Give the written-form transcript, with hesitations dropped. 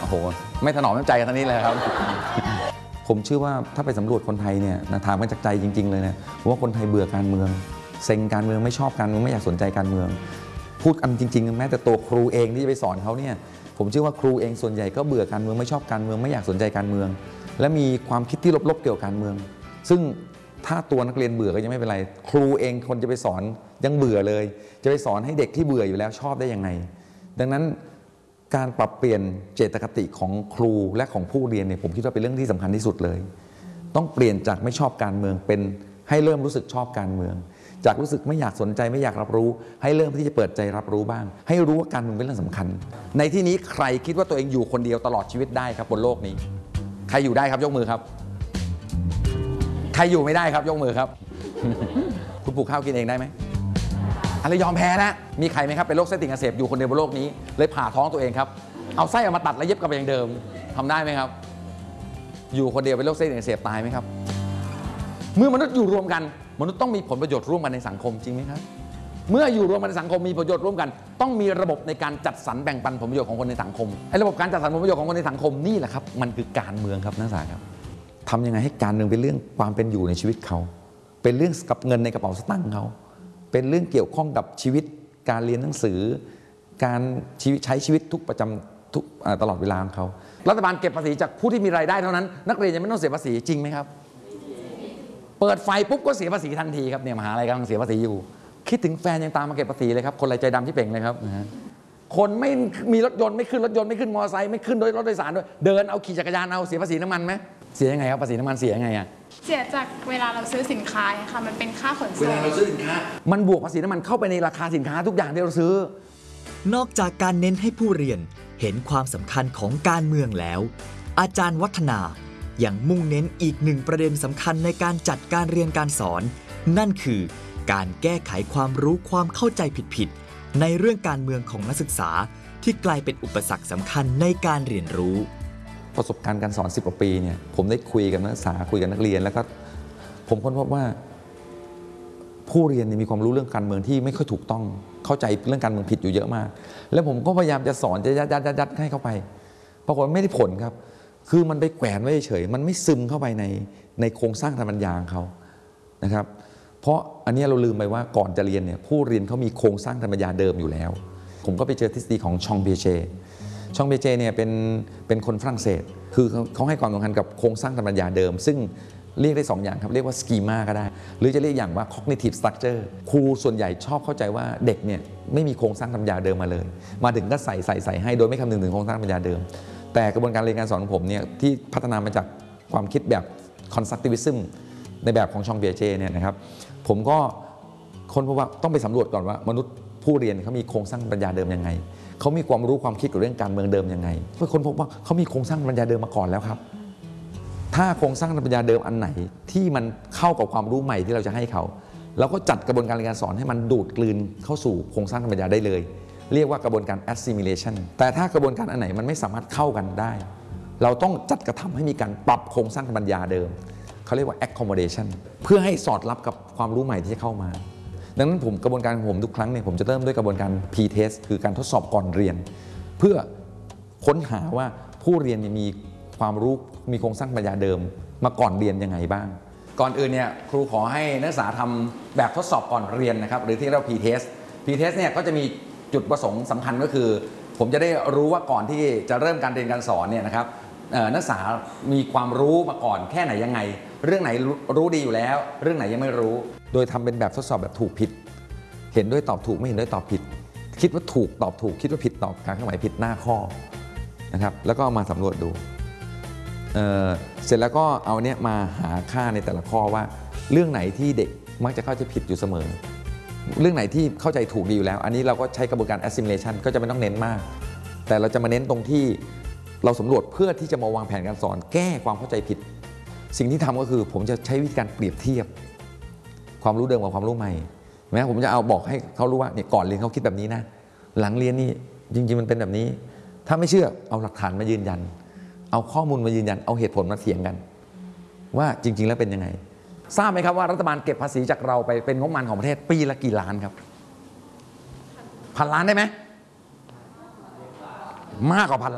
โหไม่ถนอมน้ำใจกันทั้งนี้เลยครับผมเชื่อว่าถ้าไปสำรวจคนไทยเนี่ยถามกันจากใจจริงๆเลยนะว่าคนไทยเบื่อการเมืองเซ็งการเมืองไม่ชอบการเมืองไม่อยากสนใจการเมืองพูดกันจริงๆแม้แต่ตัวครูเองที่จะไปสอนเขาเนี่ยผมเชื่อว่าครูเองส่วนใหญ่ก็เบื่อการเมืองไม่ชอบการเมืองไม่อยากสนใจการเมืองและมีความคิดที่ลบๆเกี่ยวกับการเมืองซึ่งถ้าตัวนักเรียนเบื่อก็ยังไม่เป็นไรครูเองคนจะไปสอนยังเบื่อเลยจะไปสอนให้เด็กที่เบื่ออยู่แล้วชอบได้ยังไงดังนั้นการปรับเปลี่ยนเจตคติของครูและของผู้เรียนเนี่ยผมคิดว่าเป็นเรื่องที่สำคัญที่สุดเลยต้องเปลี่ยนจากไม่ชอบการเมืองเป็นให้เริ่มรู้สึกชอบการเมืองจากรู้สึกไม่อยากสนใจไม่อยากรับรู้ให้เริ่มที่จะเปิดใจรับรู้บ้างให้รู้ว่าการเมืองเป็นเรื่องสำคัญในที่นี้ใครคิดว่าตัวเองอยู่คนเดียวตลอดชีวิตได้ครับบนโลกนี้ใครอยู่ได้ครับยกมือครับใครอยู่ไม่ได้ครับยกมือครับ คุณปลูกข้าวกินเองได้ไหมอะไรยอมแพ้แล้วมีใครไหมครับเป็นโรคไส้ติ่งอักเสบอยู่คนเดียวบนโลกนี้เลยผ่าท้องตัวเองครับเอาไส้ออกมาตัดแล้วเย็บกลับไปอย่างเดิมทำได้ไหมครับอยู่คนเดียวเป็นโรคไส้ติ่งอักเสบตายไหมครับเมื่อมนุษย์อยู่รวมกันมนุษย์ต้องมีผลประโยชน์ร่วมกันในสังคมจริงไหมครับเมื่ออยู่รวมกันในสังคมมีผลประโยชน์ร่วมกันต้องมีระบบในการจัดสรรแบ่งปันผลประโยชน์ของคนในสังคมไอ้ระบบการจัดสรรผลประโยชน์ของคนในสังคมนี่แหละครับมันคือการเมืองครับนักศึกษาครับทำยังไงให้การเมืองเป็นเรื่องความเป็นอยู่ในชีวิตเขาเป็นเรื่องกับเงินในกระเป๋าสตางค์เขาเป็นเรื่องเกี่ยวข้องกับชีวิตการเรียนหนังสือการใช้ชีวิตทุกประจำทุกตลอดเวลาของเขารัฐบาลเก็บภาษีจากผู้ที่มีรายได้เท่านั้นนักเรียนยังไม่ต้องเสียภาษีจริงไหมครับเปิดไฟปุ๊บก็เสียภาษีทันทีครับเนี่ยมหาลัยกำลังเสียภาษีอยู่คิดถึงแฟนยังตามมาเก็บภาษีเลยครับคนไรใจดำที่เป่งเลยครับคนไม่มีรถยนต์ไม่ขึ้นรถยนต์ไม่ขึ้นมอเตอร์ไซค์ไม่ขึ้นรถโดยสารด้วยเดินเอาขี่จักรยานเอาเสียภาษีน้ำมันไหมเสียยังไงครับภาษีน้ำมันเสียยังไงอะเสียจากเวลาเราซื้อสินค้าค่ะมันเป็นค่าขนส่งเวลาเราซื้อสินค้ามันบวกภาษีน้ำมันเข้าไปในราคาสินค้าทุกอย่างที่เราซื้อนอกจากการเน้นให้ผู้เรียนเห็นความสำคัญของการเมืองแล้วอาจารย์วัฒนายังมุ่งเน้นอีกหนึ่งประเด็นสำคัญในการจัดการเรียนการสอนนั่นคือการแก้ไขความรู้ความเข้าใจผิดๆในเรื่องการเมืองของนักศึกษาที่กลายเป็นอุปสรรคสำคัญในการเรียนรู้ประสบการณ์การสอน10 กว่าปีเนี่ยผมได้คุยกับนักศึกษาคุยกับนักเรียนแล้วก็ผมค้นพบว่าผู้เรียนมีความรู้เรื่องการเมืองที่ไม่ค่อยถูกต้องเข้าใจเรื่องการเมืองผิดอยู่เยอะมากแล้วผมก็พยายามจะสอนจะยัดให้เข้าไปปรากฏไม่ได้ผลครับคือมันไปแขวนไว้เฉยมันไม่ซึมเข้าไปในโครงสร้างทางปัญญาของเขานะครับเพราะอันนี้เราลืมไปว่าก่อนจะเรียนเนี่ยผู้เรียนเขามีโครงสร้างทางปัญญาเดิมอยู่แล้วผมก็ไปเจอทฤษฎีของชองเบียเจเนี่ยเป็นคนฝรั่งเศสคือเขาให้ความสำคัญกับโครงสร้างทางปัญญาเดิมซึ่งเรียกได้2 อย่างครับเรียกว่าสกีมาก็ได้หรือจะเรียกอย่างว่า cognitive structure ครูส่วนใหญ่ชอบเข้าใจว่าเด็กเนี่ยไม่มีโครงสร้างทางปัญญาเดิมมาเลยมาถึงก็ใส่ให้โดยไม่คำนึงถึงโครงสร้างปัญญาเดิมแต่กระบวนการเรียนการสอนของผมเนี่ยที่พัฒนามาจากความคิดแบบ constructivism ในแบบของชองเบียเจเนี่ยนะครับผมก็ค้นพบว่าต้องไปสำรวจก่อนว่ามนุษย์ผู้เรียนเขามีโครงสร้างปัญญาเดิมยังไงเขามีความรู้ความคิดกับเรื่องการเมืองเดิมยังไงเพื่อค้นพบว่าเขามีโครงสร้างปัญญาเดิมมาก่อนแล้วครับถ้าโครงสร้างปัญญาเดิมอันไหนที่มันเข้ากับความรู้ใหม่ที่เราจะให้เขาเราก็จัดกระบวนการเรียนการสอนให้มันดูดกลืนเข้าสู่โครงสร้างปัญญาได้เลยเรียกว่ากระบวนการ assimilation แต่ถ้ากระบวนการอันไหนมันไม่สามารถเข้ากันได้เราต้องจัดกระทำให้มีการปรับโครงสร้างปัญญาเดิมเขาเรียกว่า accommodation เพื่อให้สอดรับกับความรู้ใหม่ที่จะเข้ามาดังนั้นกระบวนการของผมทุกครั้งเนี่ยผมจะเริ่มด้วยกระบวนการ P-test คือการทดสอบก่อนเรียนเพื่อค้นหาว่าผู้เรียนมีความรู้มีโครงสร้างปัญญาเดิมมาก่อนเรียนยังไงบ้างก่อนอื่นเนี่ยครูขอให้นักศึกษาทำแบบทดสอบก่อนเรียนนะครับหรือที่เรียกว่า P-test เนี่ยก็จะมีจุดประสงค์สำคัญก็คือผมจะได้รู้ว่าก่อนที่จะเริ่มการเรียนการสอนเนี่ยนะครับนักศึกษามีความรู้มาก่อนแค่ไหนยังไงเรื่องไหนรู้ดีอยู่แล้วเรื่องไหนยังไม่รู้โดยทำเป็นแบบทดสอบแบบถูกผิดเห็นด้วยตอบถูกไม่เห็นด้วยตอบผิดคิดว่าถูกตอบถูกคิดว่าผิดตอบการเครื่องหมายผิดหน้าข้อนะครับแล้วก็มาสำรวจดูเสร็จแล้วก็เอาเนี่ยมาหาค่าในแต่ละข้อว่าเรื่องไหนที่เด็กมักจะเข้าใจผิดอยู่เสมอเรื่องไหนที่เข้าใจถูกดีอยู่แล้วอันนี้เราก็ใช้กระบวนการ assimilation ก็จะไม่ต้องเน้นมากแต่เราจะมาเน้นตรงที่เราสำรวจเพื่อที่จะมาวางแผนการสอนแก้ความเข้าใจผิดสิ่งที่ทำก็คือผมจะใช้วิธีการเปรียบเทียบความรู้เดิมกับความรู้ใหม่แม้ผมจะเอาบอกให้เขารู้ว่าเนี่ยก่อนเรียนเขาคิดแบบนี้นะหลังเรียนนี่จริงๆมันเป็นแบบนี้ถ้าไม่เชื่อเอาหลักฐานมายืนยันเอาข้อมูลมายืนยันเอาเหตุผลมาเถียงกันว่าจริงๆแล้วเป็นยังไงทราบไหมครับว่ารัฐบาลเก็บภาษีจากเราไปเป็นงบประมาณของประเทศปีละกี่ล้านครับ1,000 ล้านได้ไหมมากกว่า1,000